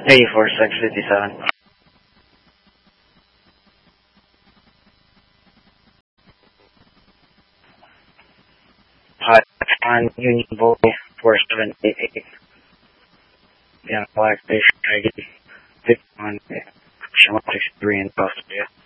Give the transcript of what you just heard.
A4657. Python Union Boy 4788. Yeah, Black Fish ID 51, Shamrock 63 in Australia.